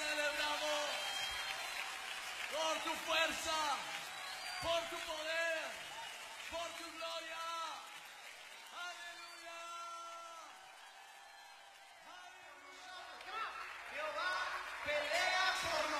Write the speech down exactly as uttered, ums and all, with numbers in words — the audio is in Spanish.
celebramos por tu fuerza, por tu poder, por tu gloria. Aleluya. Jehová pelea por